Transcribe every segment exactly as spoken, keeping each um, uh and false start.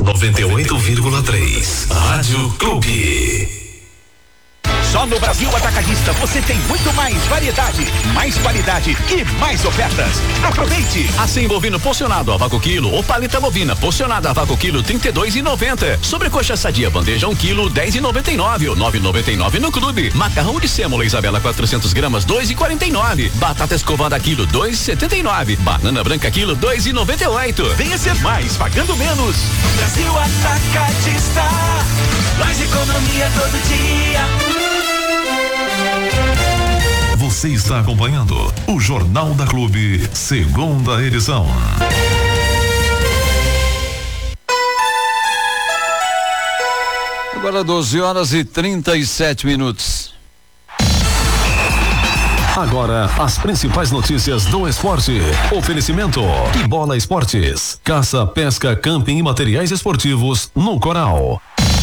noventa e oito vírgula três. Rádio Clube. Só no Brasil Atacadista você tem muito mais variedade, mais qualidade e mais ofertas. Aproveite! Assim bovino porcionado a vácuo quilo ou paleta bovina porcionada a vácuo quilo trinta e dois e noventa. Sobrecoxa sadia bandeja um quilo dez e noventa e nove ou nove e noventa e nove no Clube. Macarrão de sêmola Isabela quatrocentos gramas dois e quarenta e nove. Batata escovada quilo dois e setenta e nove. Banana branca quilo dois e noventa e oito. Venha ser mais pagando menos. Brasil Atacadista, mais economia todo dia. Você está acompanhando o Jornal da Clube, segunda edição. Agora doze horas e trinta e sete minutos. Agora, as principais notícias do esporte. Oferecimento Que Bola Esportes. Caça, pesca, camping e materiais esportivos no Coral.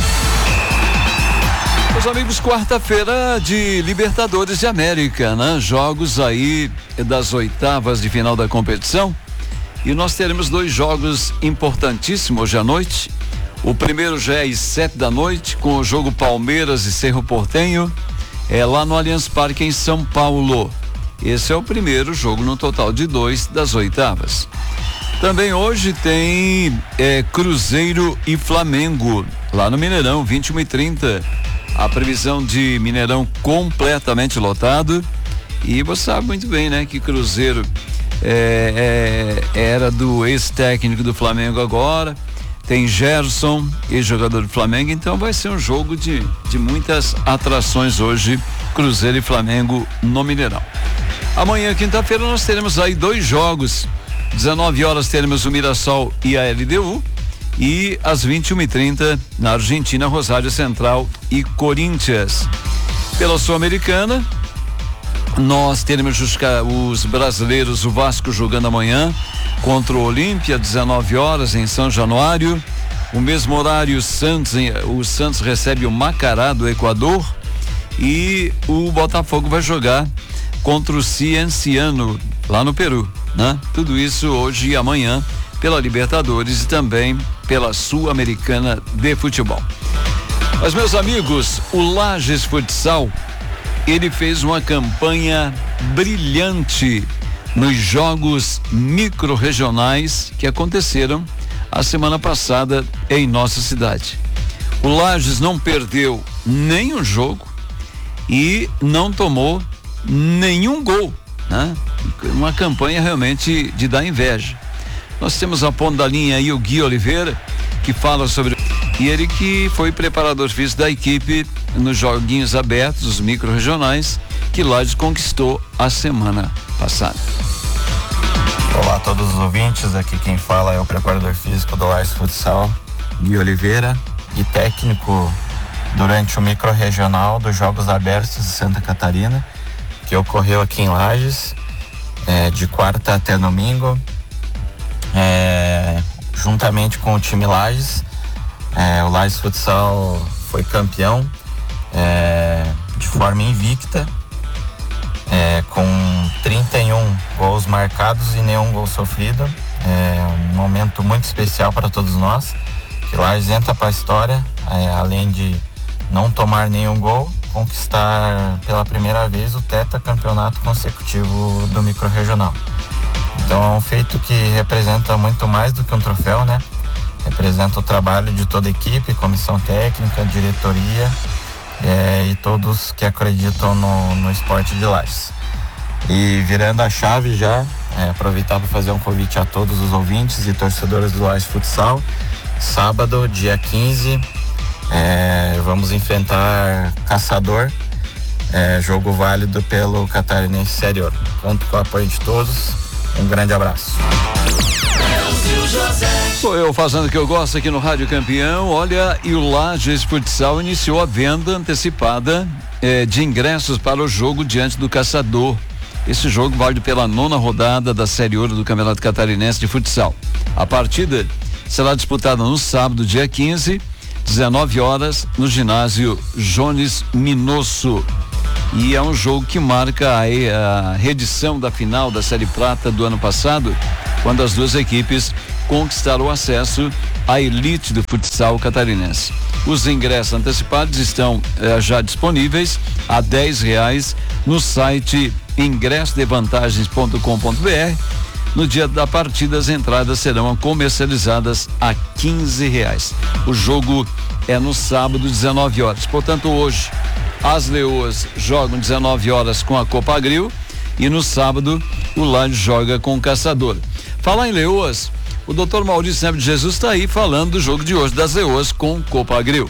Meus amigos, quarta-feira de Libertadores de América, né? Jogos aí das oitavas de final da competição. E nós teremos dois jogos importantíssimos hoje à noite. O primeiro já é às sete da noite, com o jogo Palmeiras e Cerro Porteño, é lá no Allianz Parque em São Paulo. Esse é o primeiro jogo no total de dois das oitavas. Também hoje tem é, Cruzeiro e Flamengo, lá no Mineirão, vinte e uma e trinta. A previsão de Mineirão completamente lotado. E você sabe muito bem, né, que Cruzeiro é, é, era do ex-técnico do Flamengo agora. Tem Gerson, ex-jogador do Flamengo, então vai ser um jogo de, de muitas atrações hoje, Cruzeiro e Flamengo no Mineirão. Amanhã, quinta-feira, nós teremos aí dois jogos. dezenove horas teremos o Mirassol e a L D U. E às vinte e uma e trinta, na Argentina, Rosário Central e Corinthians. Pela Sul-Americana, nós teremos os, os brasileiros, o Vasco jogando amanhã contra o Olímpia, dezenove horas em São Januário. O mesmo horário, o Santos, o Santos recebe o Macará do Equador e o Botafogo vai jogar contra o Cienciano lá no Peru, né? Tudo isso hoje e amanhã pela Libertadores e também pela Sul-Americana de Futebol. Mas, meus amigos, o Lages Futsal, ele fez uma campanha brilhante nos jogos micro-regionais que aconteceram a semana passada em nossa cidade. O Lages não perdeu nenhum jogo e não tomou nenhum gol, né? Uma campanha realmente de dar inveja. Nós temos a ponta da linha aí o Gui Oliveira, que fala sobre, e ele que foi preparador físico da equipe nos joguinhos abertos, os micro-regionais, que Lages conquistou a semana passada. Olá a todos os ouvintes, aqui quem fala é o preparador físico do Lages Futsal, Gui Oliveira, e técnico durante o micro-regional dos Jogos Abertos de Santa Catarina, que ocorreu aqui em Lages, é, de quarta até domingo, é, juntamente com o time Lages. É, o Lages Futsal foi campeão é, de forma invicta, é, com trinta e um gols marcados e nenhum gol sofrido. É um momento muito especial para todos nós, que Lages entra para a história, é, além de não tomar nenhum gol, conquistar pela primeira vez o tetracampeonato consecutivo do micro-regional. Então é um feito que representa muito mais do que um troféu, né? Representa o trabalho de toda a equipe, comissão técnica, diretoria é, e todos que acreditam no, no esporte de Lages. E virando a chave já, é, aproveitar para fazer um convite a todos os ouvintes e torcedores do Lages Futsal. Sábado, dia quinze, é, vamos enfrentar Caçador, é, jogo válido pelo Catarinense Série Ouro. Conto com o apoio de todos. Um grande abraço. Sou eu fazendo o que eu gosto aqui no Rádio Campeão. Olha, e o Lages Futsal iniciou a venda antecipada eh, de ingressos para o jogo diante do Caçador. Esse jogo válido pela nona rodada da Série Ouro do Campeonato Catarinense de Futsal. A partida será disputada no sábado, dia quinze, dezenove horas, no ginásio Jones Minosso. E é um jogo que marca a, a reedição da final da Série Prata do ano passado, quando as duas equipes conquistar o acesso à elite do futsal catarinense. Os ingressos antecipados estão eh, já disponíveis a dez reais no site ingresso de vantagens ponto com ponto br. No dia da partida, as entradas serão comercializadas a quinze reais. O jogo é no sábado, dezenove horas. Portanto, hoje, as Leoas jogam dezenove horas com a Copa Agril e no sábado, o Lages joga com o Caçador. Falar em Leoas, o doutor Maurício Neves de Jesus está aí falando do jogo de hoje das Leoas com Copa Agril.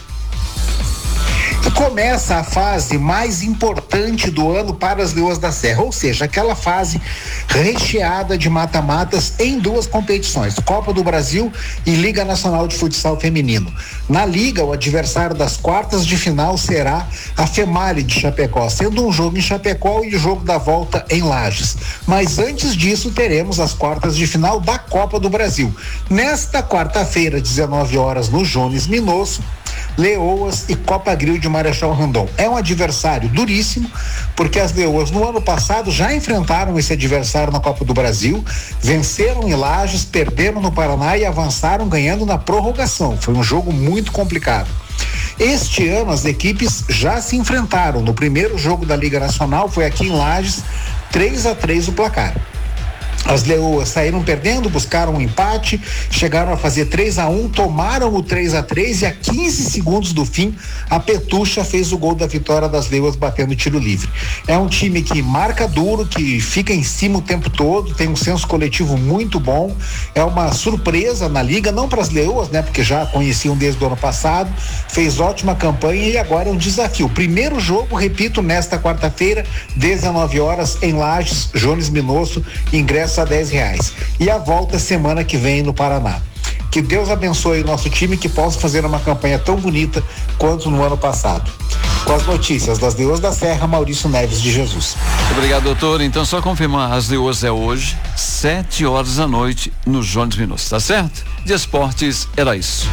Começa a fase mais importante do ano para as Leoas da Serra, ou seja, aquela fase recheada de mata-matas em duas competições, Copa do Brasil e Liga Nacional de Futsal Feminino. Na Liga, o adversário das quartas de final será a Female de Chapecó, sendo um jogo em Chapecó e o jogo da volta em Lages. Mas antes disso, teremos as quartas de final da Copa do Brasil. Nesta quarta-feira, dezenove horas, no Jones Minosso, Leoas e Copa Agril de Marechal Rondon. É um adversário duríssimo, porque as Leoas no ano passado já enfrentaram esse adversário na Copa do Brasil, venceram em Lages, perderam no Paraná e avançaram ganhando na prorrogação. Foi um jogo muito complicado. Este ano as equipes já se enfrentaram. No primeiro jogo da Liga Nacional foi aqui em Lages, três a três o placar. As Leoas saíram perdendo, buscaram um empate, chegaram a fazer três a um, tomaram o três a três e a quinze segundos do fim, a Petucha fez o gol da vitória das Leoas batendo tiro livre. É um time que marca duro, que fica em cima o tempo todo, tem um senso coletivo muito bom, é uma surpresa na liga, não para as Leoas, né, porque já conheciam desde o ano passado, fez ótima campanha e agora é um desafio. Primeiro jogo, repito, nesta quarta-feira, dezenove horas, em Lages, Jones Minosso, ingresso a dez reais. E a volta semana que vem no Paraná. Que Deus abençoe o nosso time, que possa fazer uma campanha tão bonita quanto no ano passado. Com as notícias das Leoas da Serra, Maurício Neves de Jesus. Obrigado, doutor. Então, só confirmar, as Leoas é hoje, sete horas da noite, no Jones Minosso, tá certo? De esportes, era isso.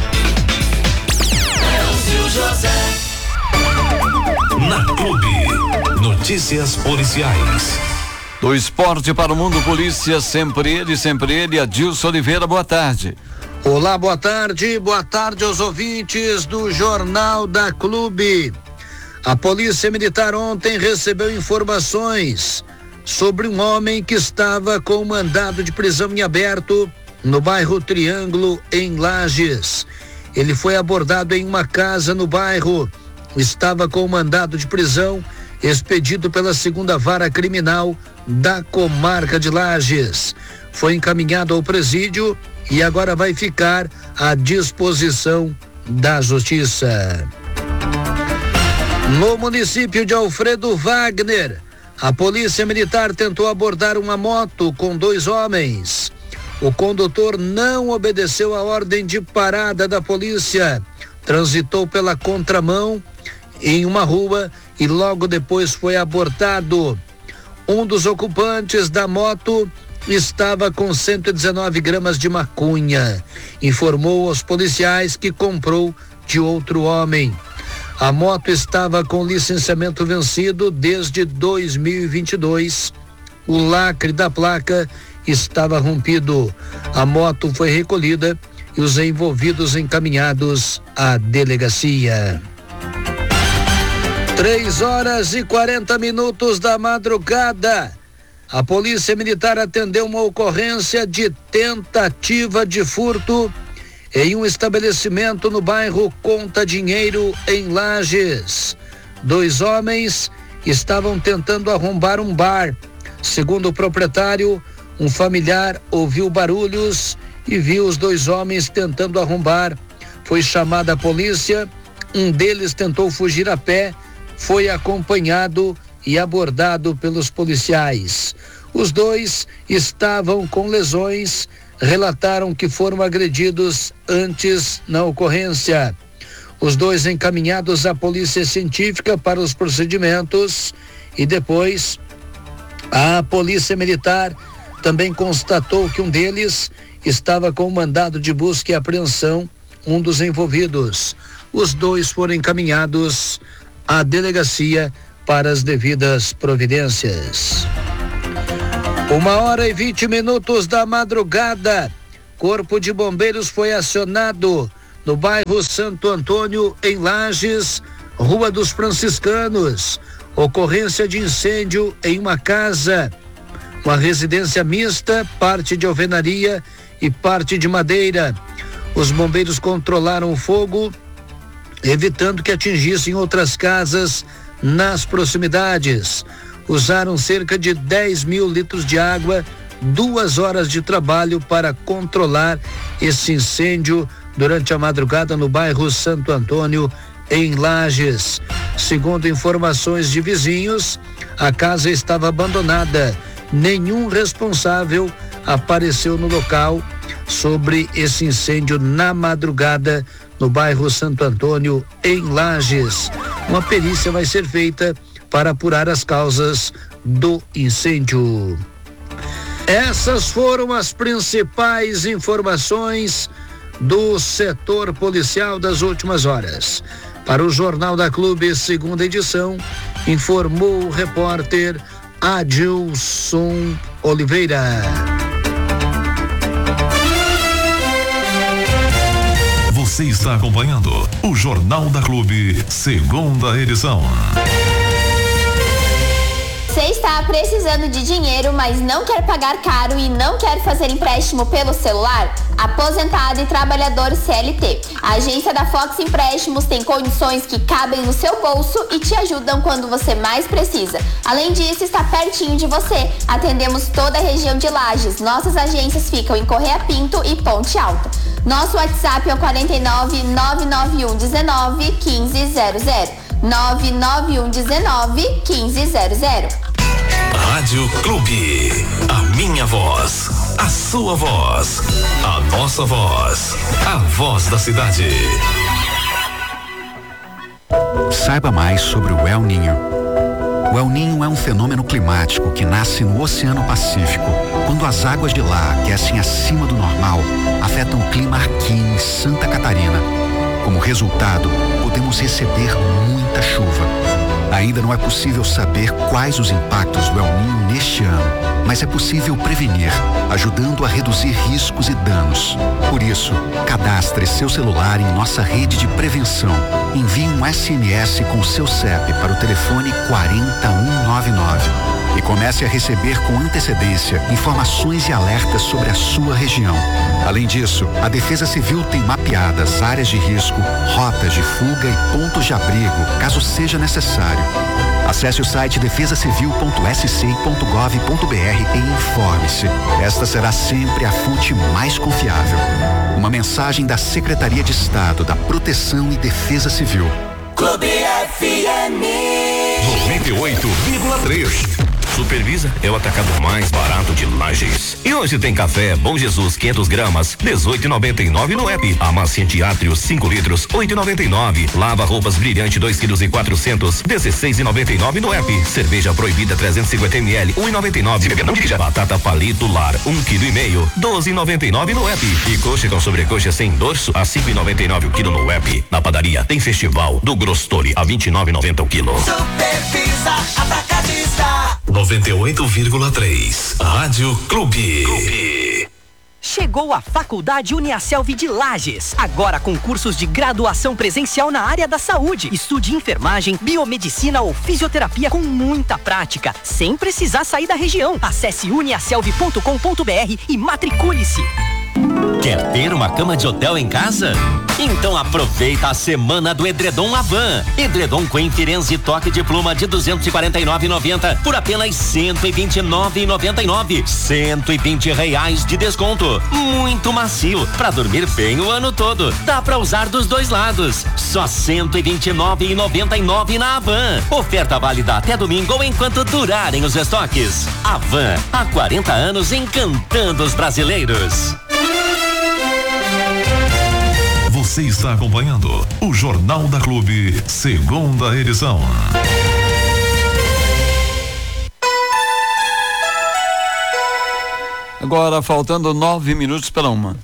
Na Clube, notícias policiais. Do esporte para o mundo, polícia, sempre ele, sempre ele, Adilson Oliveira, boa tarde. Olá, boa tarde, boa tarde aos ouvintes do Jornal da Clube. A Polícia Militar ontem recebeu informações sobre um homem que estava com mandado de prisão em aberto no bairro Triângulo, em Lages. Ele foi abordado em uma casa no bairro, estava com mandado de prisão expedido pela segunda Vara Criminal da comarca de Lages. Foi encaminhado ao presídio e agora vai ficar à disposição da Justiça. No município de Alfredo Wagner, a Polícia Militar tentou abordar uma moto com dois homens. O condutor não obedeceu a ordem de parada da polícia, transitou pela contramão em uma rua e logo depois foi abortado. Um dos ocupantes da moto estava com cento e dezenove gramas de maconha. Informou aos policiais que comprou de outro homem. A moto estava com licenciamento vencido desde dois mil e vinte e dois. O lacre da placa estava rompido. A moto foi recolhida e os envolvidos encaminhados à delegacia. Três horas e quarenta minutos da madrugada. A Polícia Militar atendeu uma ocorrência de tentativa de furto em um estabelecimento no bairro Conta Dinheiro, em Lages. Dois homens estavam tentando arrombar um bar. Segundo o proprietário, um familiar ouviu barulhos e viu os dois homens tentando arrombar. Foi chamada a polícia, um deles tentou fugir a pé, foi acompanhado e abordado pelos policiais. Os dois estavam com lesões, relataram que foram agredidos antes na ocorrência. Os dois encaminhados à polícia científica para os procedimentos e depois a polícia militar também constatou que um deles estava com mandado de busca e apreensão, um dos envolvidos. Os dois foram encaminhados à delegacia para as devidas providências. Uma hora e vinte minutos da madrugada. Corpo de Bombeiros foi acionado no bairro Santo Antônio, em Lages, Rua dos Franciscanos. Ocorrência de incêndio em uma casa, uma residência mista, parte de alvenaria e parte de madeira. Os bombeiros controlaram o fogo, evitando que atingissem outras casas nas proximidades. Usaram cerca de dez mil litros de água, duas horas de trabalho para controlar esse incêndio durante a madrugada no bairro Santo Antônio, em Lages. Segundo informações de vizinhos, a casa estava abandonada. Nenhum responsável apareceu no local sobre esse incêndio na madrugada no bairro Santo Antônio, em Lages. Uma perícia vai ser feita para apurar as causas do incêndio. Essas foram as principais informações do setor policial das últimas horas. Para o Jornal da Clube, segunda edição, informou o repórter Adilson Oliveira. Você está acompanhando o Jornal da Clube, segunda edição. Você está precisando de dinheiro, mas não quer pagar caro e não quer fazer empréstimo pelo celular? Aposentado e trabalhador C L T. A agência da Fox Empréstimos tem condições que cabem no seu bolso e te ajudam quando você mais precisa. Além disso, está pertinho de você. Atendemos toda a região de Lages. Nossas agências ficam em Correia Pinto e Ponte Alta. Nosso WhatsApp é o quarenta e nove, nove nove um dezenove, quinze zero zero. nove nove um dezenove, quinze zero zero. Rádio Clube, a minha voz, a sua voz, a nossa voz, a voz da cidade. Saiba mais sobre o El Niño. O El Niño é um fenômeno climático que nasce no Oceano Pacífico, quando as águas de lá aquecem acima do normal, afetam o clima aqui em Santa Catarina. Como resultado, podemos receber muita chuva. Ainda não é possível saber quais os impactos do El Niño neste ano, mas é possível prevenir, ajudando a reduzir riscos e danos. Por isso, cadastre seu celular em nossa rede de prevenção. Envie um S M S com seu C E P para o telefone quatro um nove nove e comece a receber com antecedência informações e alertas sobre a sua região. Além disso, a Defesa Civil tem mapeadas áreas de risco, rotas de fuga e pontos de abrigo, caso seja necessário. Acesse o site defesa civil ponto s c ponto gov ponto b r e informe-se. Esta será sempre a fonte mais confiável. Uma mensagem da Secretaria de Estado da Proteção e Defesa Civil. Clube F M noventa e oito vírgula três. Supervisa é o atacado mais barato de Lages. E hoje tem café Bom Jesus quinhentas gramas, dezoito e noventa e nove no app. Amaciante Átrio cinco litros, oito e noventa e nove. Lava roupas Brilhante dois quilos e quatrocentos, dezesseis e noventa e nove no app. Cerveja Proibida trezentos e cinquenta mililitros, um e noventa e nove. Não dirija. Batata Palito Lar um quilo e meio, doze e noventa e nove no app. E coxa com sobrecoxa sem dorso a cinco e noventa e nove o quilo no app. Na padaria tem Festival do Grostori a vinte e nove e noventa o quilo. Supervisa Atacadista noventa e oito vírgula três. Rádio Clube. Clube. Chegou a Faculdade Uniaselv de Lages, agora com cursos de graduação presencial na área da saúde. Estude enfermagem, biomedicina ou fisioterapia com muita prática, sem precisar sair da região. Acesse uniaselv ponto com ponto b r e matricule-se. Quer ter uma cama de hotel em casa? Então aproveita a semana do Edredom Avan. Edredom Queen Firenze toque de pluma de duzentos e quarenta e nove reais e noventa centavos por apenas cento e vinte e nove reais e noventa e nove centavos. cento e vinte reais de desconto. Muito macio, pra dormir bem o ano todo. Dá pra usar dos dois lados. Só cento e vinte e nove reais e noventa e nove centavos na Avan. Oferta válida até domingo ou enquanto durarem os estoques. Avan, há quarenta anos encantando os brasileiros. Você está acompanhando o Jornal da Clube, segunda edição. Agora faltando nove minutos para uma.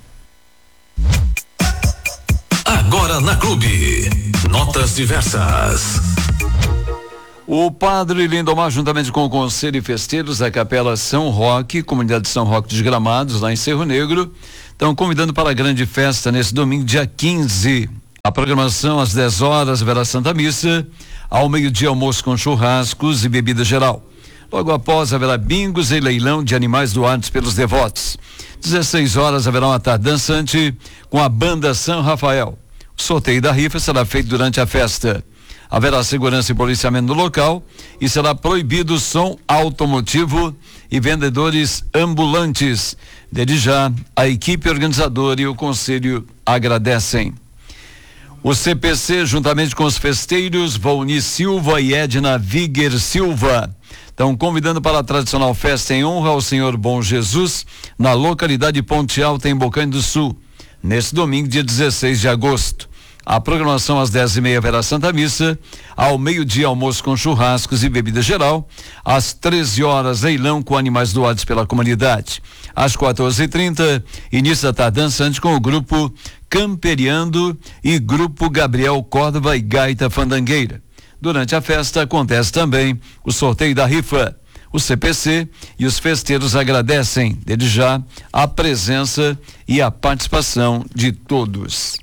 Agora na Clube, notas diversas. O padre Lindomar, juntamente com o Conselho e Festeiros da Capela São Roque, comunidade de São Roque dos Gramados, lá em Cerro Negro, estão convidando para a grande festa nesse domingo, dia quinze. A programação às dez horas haverá Santa Missa, ao meio-dia almoço com churrascos e bebida geral. Logo após haverá bingos e leilão de animais doados pelos devotos. dezesseis horas haverá uma tarde dançante com a banda São Rafael. O sorteio da rifa será feito durante a festa. Haverá segurança e policiamento no local e será proibido som automotivo e vendedores ambulantes. Desde já, a equipe organizadora e o conselho agradecem. O C P C, juntamente com os festeiros, Valni Silva e Edna Viger Silva, estão convidando para a tradicional festa em honra ao Senhor Bom Jesus, na localidade de Ponte Alta, em Bocaina do Sul, neste domingo, dia dezesseis de agosto. A programação às dez e meia haverá Santa Missa, ao meio-dia almoço com churrascos e bebida geral, às treze horas leilão com animais doados pela comunidade. Às quatorze e trinta, início da tarde dançante com o grupo Camperiando e grupo Gabriel Córdova e Gaita Fandangueira. Durante a festa acontece também o sorteio da rifa. O C P C e os festeiros agradecem, desde já, a presença e a participação de todos.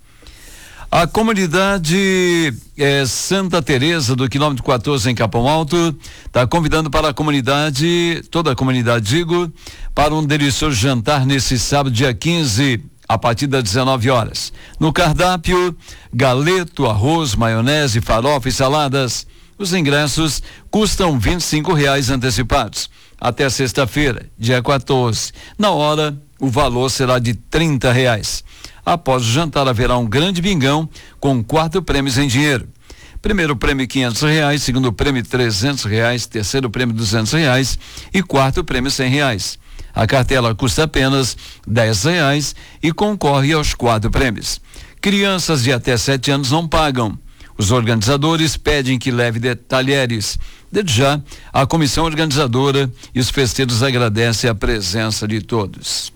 A comunidade eh, Santa Teresa do quilômetro quatorze em Capão Alto está convidando para a comunidade, toda a comunidade digo, para um delicioso jantar nesse sábado, dia quinze, a partir das dezenove horas. No cardápio, galeto, arroz, maionese, farofa e saladas. Os ingressos custam vinte e cinco reais antecipados. Até sexta-feira, dia quatorze. Na hora, o valor será de trinta reais. Após o jantar haverá um grande bingão com quatro prêmios em dinheiro. Primeiro prêmio quinhentos reais, segundo prêmio trezentos reais, terceiro prêmio duzentos reais e quarto prêmio cem reais. A cartela custa apenas dez reais e concorre aos quatro prêmios. Crianças de até sete anos não pagam. Os organizadores pedem que leve de talheres. Desde já, a comissão organizadora e os festeiros agradecem a presença de todos.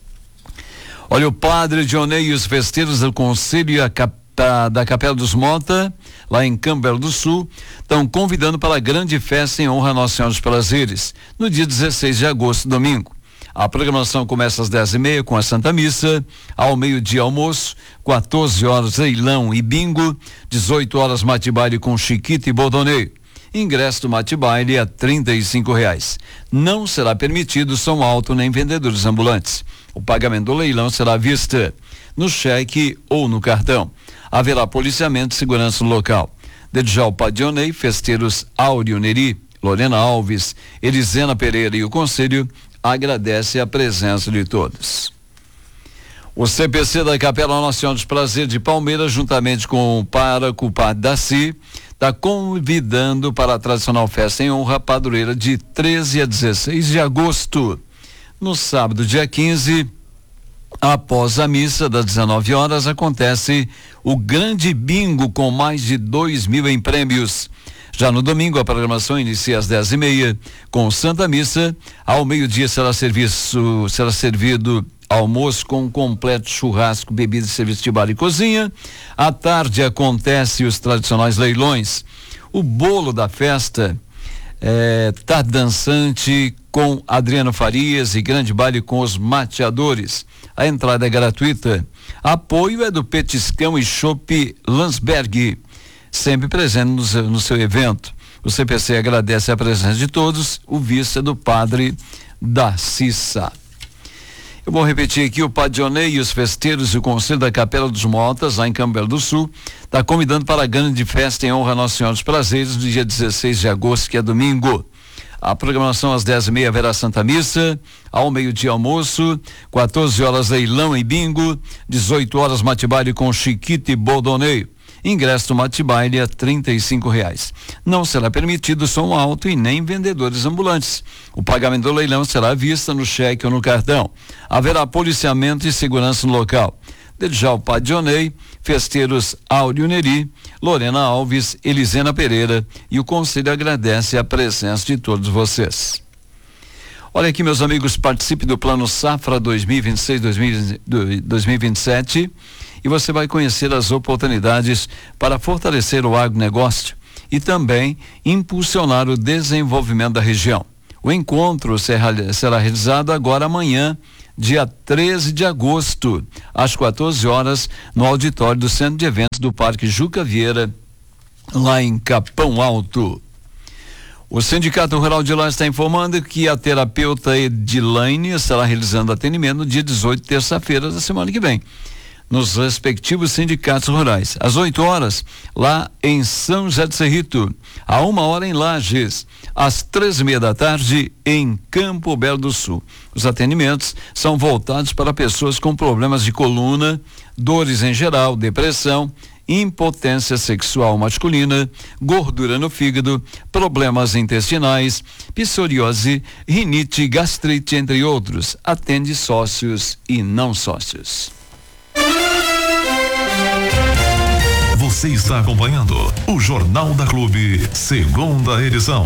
Olha, o padre Dionei e os festeiros do Conselho da Capela dos Mota, lá em Campbell do Sul, estão convidando para a grande festa em honra a Nossa Senhora dos Prazeres, no dia dezesseis de agosto, domingo. A programação começa às dez e meia com a Santa Missa, ao meio-dia almoço, quatorze horas leilão e bingo, dezoito horas mate-baile com Chiquita e Boldoneio. Ingresso do mate-baile a trinta e cinco reais. Não será permitido som alto nem vendedores ambulantes. O pagamento do leilão será à vista, no cheque ou no cartão. Haverá policiamento e segurança no local. Desde já o Padionei, festeiros Áureo Neri, Lorena Alves, Elisena Pereira e o Conselho agradece a presença de todos. O C P C da Capela Nossa Senhora dos Prazeres de Palmeiras, juntamente com o pároco, o padre Daci, está convidando para a tradicional festa em honra padroeira de treze a dezesseis de agosto. No sábado, dia quinze, após a missa das dezenove horas, acontece o grande bingo com mais de dois mil em prêmios. Já no domingo, a programação inicia às dez e meia com Santa Missa. Ao meio-dia será serviço, será servido almoço com completo churrasco, bebida e serviço de bar e cozinha. À tarde acontece os tradicionais leilões. O bolo da festa é tarde dançante com Adriano Farias e grande baile com os mateadores. A entrada é gratuita. Apoio é do Petiscão e Chopp Landsberg, sempre presente no seu, no seu evento. O C P C agradece a presença de todos. O vice é do padre da Cissa. Eu vou repetir aqui, o Padre Dionei e os festeiros e o Conselho da Capela dos Motas, lá em Campbell do Sul, está convidando para a grande festa em honra a Nossa Senhora dos Prazeres, no dia dezesseis de agosto, que é domingo. A programação às dez e meia haverá Santa Missa, ao meio-dia almoço, quatorze horas leilão e bingo, dezoito horas mate-baile com Chiquita e Boldoneio. Ingresso do mate-baile a trinta e cinco reais. Não será permitido som alto e nem vendedores ambulantes. O pagamento do leilão será à vista, no cheque ou no cartão. Haverá policiamento e segurança no local. Desde já o Padre Dionei, festeiros Áureo Neri, Lorena Alves, Elisena Pereira e o Conselho agradece a presença de todos vocês. Olha aqui, meus amigos, participe do Plano Safra dois mil e vinte e seis, dois mil e vinte e sete e você vai conhecer as oportunidades para fortalecer o agronegócio e também impulsionar o desenvolvimento da região. O encontro será, será realizado agora amanhã, dia treze de agosto, às quatorze horas, no auditório do Centro de Eventos do Parque Juca Vieira, lá em Capão Alto. O Sindicato Rural de Lages está informando que a terapeuta Edilaine estará realizando atendimento no dia dezoito, terça-feira da semana que vem, nos respectivos sindicatos rurais. Às oito horas, lá em São José do Cerrito. À uma hora em Lages. Às três e meia da tarde, em Campo Belo do Sul. Os atendimentos são voltados para pessoas com problemas de coluna, dores em geral, depressão, impotência sexual masculina, gordura no fígado, problemas intestinais, psoriose, rinite, gastrite, entre outros. Atende sócios e não sócios. Você está acompanhando o Jornal da Clube, segunda edição.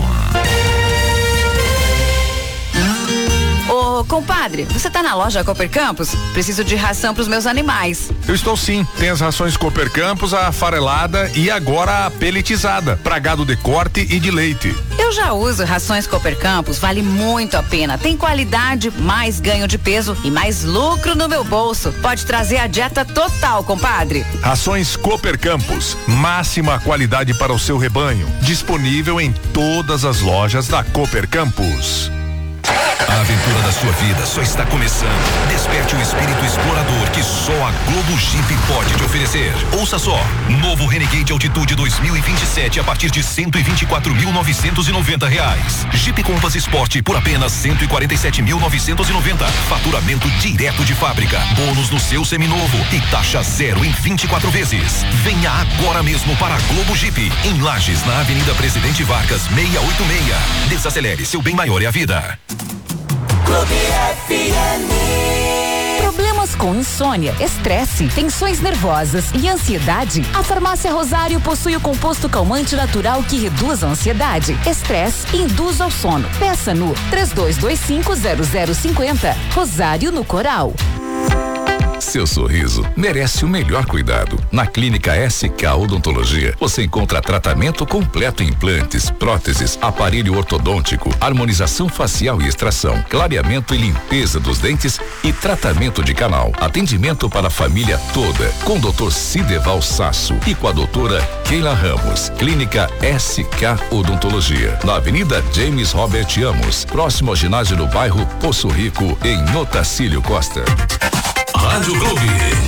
Ô, compadre, você tá na loja Cooper Campos? Preciso de ração pros meus animais. Eu estou sim. Tem as rações Cooper Campos, a farelada e agora a peletizada, pra gado de corte e de leite. Eu já uso rações Cooper Campos, vale muito a pena. Tem qualidade, mais ganho de peso e mais lucro no meu bolso. Pode trazer a dieta total, compadre. Rações Cooper Campos, máxima qualidade para o seu rebanho. Disponível em todas as lojas da Cooper Campos. A aventura da sua vida só está começando. Desperte o espírito explorador que só a Globo Jeep pode te oferecer. Ouça só, novo Renegade Altitude dois mil e vinte e sete a partir de cento e vinte e quatro mil novecentos e noventa reais. Jeep Compass Sport por apenas cento e quarenta e sete mil novecentos e noventa. Faturamento direto de fábrica. Bônus no seu seminovo e taxa zero em vinte e quatro vezes. Venha agora mesmo para a Globo Jeep em Lages, na Avenida Presidente Vargas seiscentos e oitenta e seis. Desacelere, seu bem maior é a vida. Clube F M. Problemas com insônia, estresse, tensões nervosas e ansiedade? A Farmácia Rosário possui o composto calmante natural que reduz a ansiedade, estresse e induz ao sono. Peça no três dois dois cinco zero zero cinco zero. Rosário no Coral. Seu sorriso merece o melhor cuidado. Na Clínica S K Odontologia, você encontra tratamento completo em implantes, próteses, aparelho ortodôntico, harmonização facial e extração, clareamento e limpeza dos dentes e tratamento de canal. Atendimento para a família toda, com o doutor Cideval Sasso e com a doutora Keila Ramos. Clínica S K Odontologia, na Avenida James Robert Amos, próximo ao ginásio do bairro Poço Rico, em Otacílio Costa. Rádio Clube.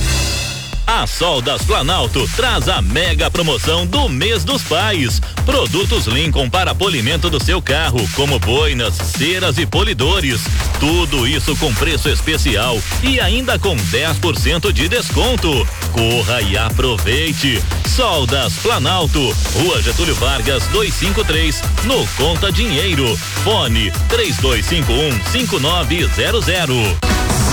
A Sol das Planalto traz a mega promoção do mês dos pais. Produtos Lincoln para polimento do seu carro, como boinas, ceras e polidores. Tudo isso com preço especial e ainda com dez por cento de desconto. Corra e aproveite. Sol das Planalto, Rua Getúlio Vargas duzentos e cinquenta e três, no Conta Dinheiro. Fone três dois cinco um cinco nove zero zero.